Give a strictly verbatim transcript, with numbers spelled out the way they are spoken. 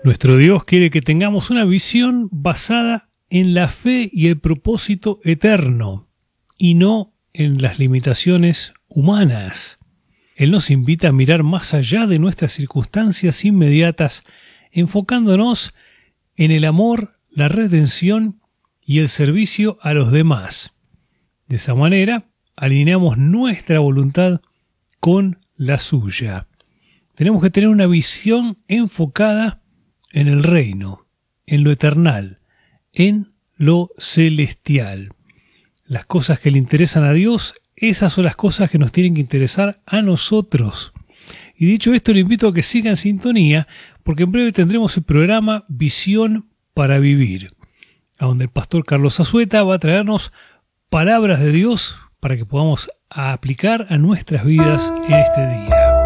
Nuestro Dios quiere que tengamos una visión basada en la fe y el propósito eterno, y no en las limitaciones humanas. Él nos invita a mirar más allá de nuestras circunstancias inmediatas, enfocándonos en el amor, la redención y el servicio a los demás. De esa manera, alineamos nuestra voluntad con la suya. Tenemos que tener una visión enfocada en el reino, en lo eternal, en lo celestial. Las cosas que le interesan a Dios, esas son las cosas que nos tienen que interesar a nosotros. Y dicho esto, le invito a que siga en sintonía, porque en breve tendremos el programa Visión para Vivir, a donde el pastor Carlos Azueta va a traernos palabras de Dios para que podamos aplicar a nuestras vidas en este día.